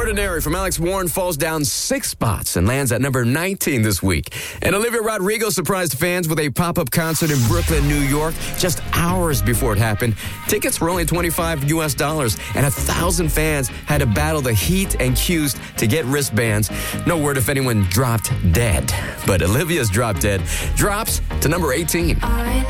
Ordinary from Alex Warren falls down 6 spots and lands at number 19 this week. And Olivia Rodrigo surprised fans with a pop-up concert in Brooklyn, New York, just hours before it happened. Tickets were only $25 and 1,000 fans had to battle the heat and queues to get wristbands. No word if anyone dropped dead. But Olivia's Drop Dead drops to number 18.